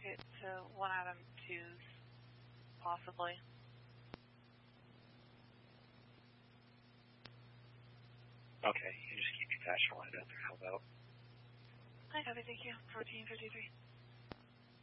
it to 1 out of 2s, possibly. Okay, you just keep your dash line out there. How about? I copy, thank you. 1453.